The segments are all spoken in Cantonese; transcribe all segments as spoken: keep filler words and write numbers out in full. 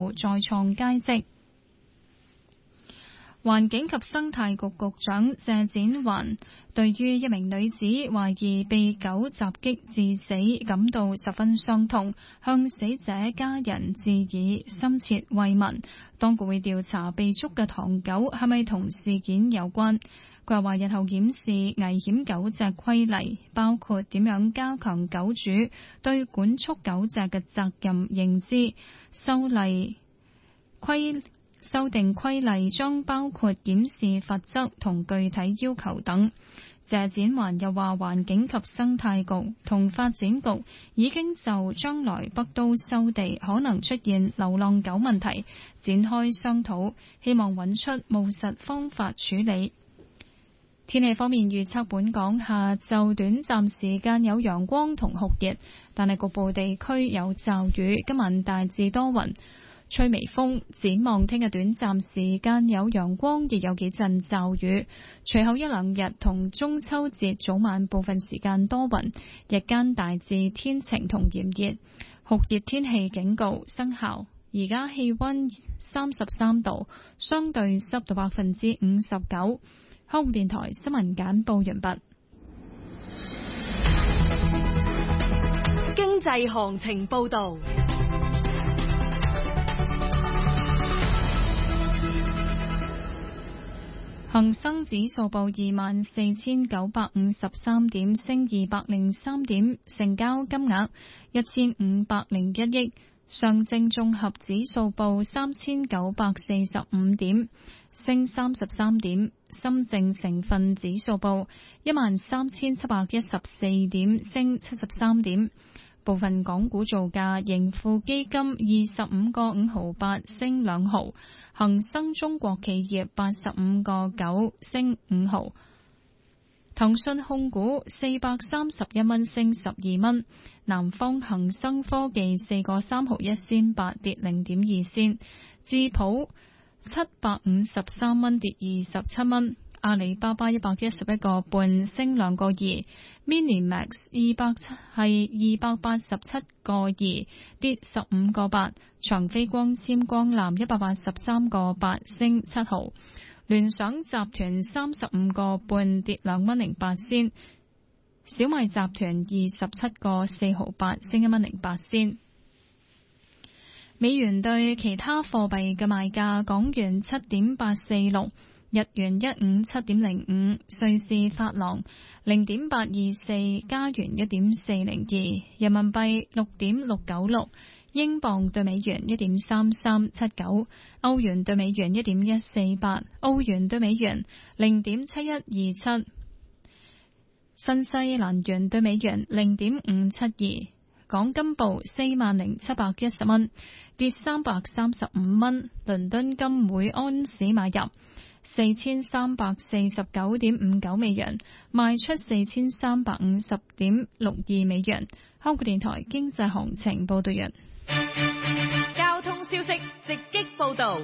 後再創佳績。環境及生態局局長謝展寰對於一名女子懷疑被狗襲擊致死感到十分傷痛，向死者家人致以深切慰問。當局會調查被捉嘅唐狗係咪同事件有關。佢又話日後檢視危險狗隻規例，包括點樣加強狗主對管束狗隻嘅責任認知，修例規修訂規例將包括檢視罰則同具體要求等。謝展寰又話，環境及生態局同發展局已經就將來北都收地可能出現流浪狗問題展開商討，希望揾出務實方法處理。天氣方面預測，本港下晝短暫時間有陽光同酷熱，但係局部地區有驟雨。今晚大致多雲，吹微風。展望聽日短暫時間有陽光，亦有幾陣驟雨。隨後一兩日同中秋節早晚部分時間多雲，日間大致天晴同炎熱。酷熱天氣警告生效。而家氣溫三十三度，相對濕度百分之五十九。香港電台新聞簡報完畢。 經濟行情報道。 恒生指數報二萬四千九百五十三點，升二百零三點，成交金額一千五百零一億。上證綜合指數報三千九百四十五點，升三十三點。深證成分指數報一萬三千七百一十四點，升七十三點。部分港股造價，盈富基金二十五個五毫八，升兩毫；恒生中國企業八十五個九，升五毫；騰訊控股四百三十一蚊，升十二蚊；南方恒生科技四個三毫一仙八，跌零點二仙；智普七百五十三蚊，跌二十七蚊；阿里巴巴一百一十一個半，升兩個二。Minimax 二百七係二百八十七個二，跌十五個八。長飛光纖光纜一百八十三個八，升七毫。聯想集團三十五個半，跌兩蚊零八仙。小米集團二十七個四毫八，升一蚊零八仙。美元對其他貨幣嘅賣價：港元七點八四六。日元一五七點零五，瑞士法郎零點八二四，加元一點四零二，人民幣六點六九六，英鎊對美元一點三三七九，歐元對美元一點一四八，澳元對美元零點七一二七，新西蘭元對美元零點五七二。港金報四萬零七百一十蚊，跌三百三十五蚊。倫敦金每安士買入四千三百四十九點五九美元，賣出四千三百五十點六二美元。香港電台經濟行情報道完。 交通消息直擊報道。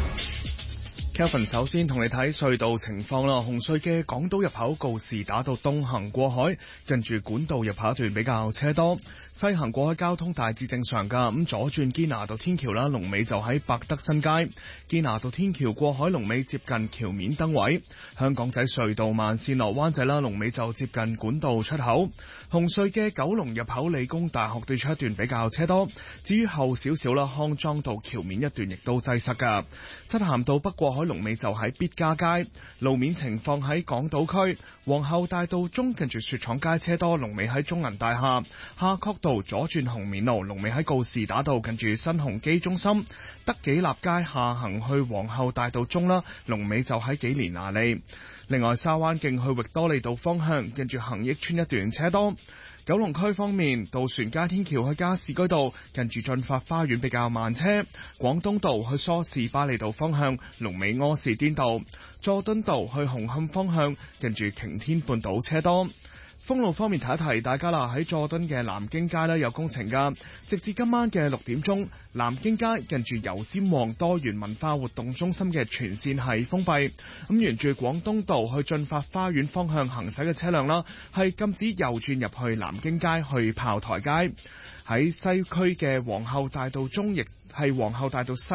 Kelvin 首先同你睇隧道情況啦。紅隧嘅港島入口告士打道東行過海，近住管道入口一段比較車多；西行過海交通大致正常噶。咁左轉堅拿道天橋啦，龍尾就喺百德新街。堅拿道天橋過海龍尾接近橋面燈位。香港仔隧道慢線落灣仔啦，龍尾就接近管道出口。紅隧嘅九龍入口理工大學對出一段比較車多。至於後少少啦，康莊道橋面一段亦都擠塞噶。漆咸道北過海龍尾就喺必嘉街。路面情況喺港島區皇后大道中近住雪廠街車多，龍尾喺中銀大廈。夏慤道左轉紅棉路，龍尾喺告士打道近住新鴻基中心。德己立街下行去皇后大道中啦，龍尾就喺紀連亞利。另外沙灣徑去域多利道方向近住恒益村一段車多。九龍區方面，渡船街天橋去加士居道近住駿發花園比較慢車；廣東道去梳士巴利道方向龍尾柯士甸道；佐敦道去紅磡方向近住擎天半島車多。封路方面提一提大家啦，喺佐敦嘅南京街呢有工程噶，直至今晚嘅六點鐘，南京街近住油尖旺多元文化活動中心嘅全線係封閉。咁沿住廣東道去駿發花園方向行駛嘅車輛啦，係禁止右轉入去南京街去炮台街。喺西區嘅皇后大道中，亦係皇后大道西